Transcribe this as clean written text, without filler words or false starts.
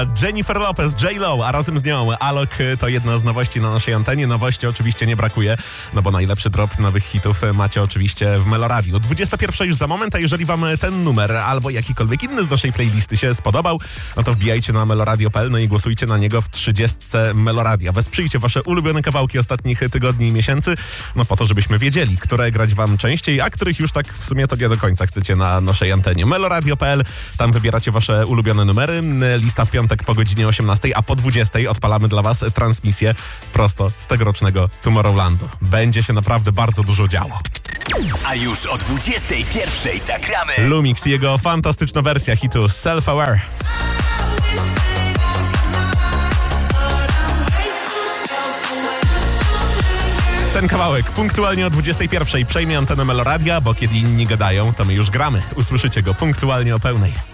Jennifer Lopez, J.Lo, a razem z nią Alok to jedna z nowości na naszej antenie. Nowości oczywiście nie brakuje, no bo najlepszy drop nowych hitów macie oczywiście w Meloradiu. 21 już za moment, a jeżeli wam ten numer albo jakikolwiek inny z naszej playlisty się spodobał, no to wbijajcie na meloradio.pl, no i głosujcie na niego w 30 Meloradia. Wesprzyjcie wasze ulubione kawałki ostatnich tygodni i miesięcy, no po to, żebyśmy wiedzieli, które grać wam częściej, a których już tak w sumie to nie do końca chcecie na naszej antenie. Meloradio.pl, tam wybieracie wasze ulubione numery. Lista w piątek po godzinie 18, a po 20 odpalamy dla was transmisję prosto z tegorocznego Tomorrowlandu. Będzie się naprawdę bardzo dużo działo. A już o 21 zagramy Lumix i jego fantastyczna wersja hitu Self-Aware. Ten kawałek punktualnie o 21 przejmie antenę Meloradia, bo kiedy inni gadają, to my już gramy. Usłyszycie go punktualnie o pełnej.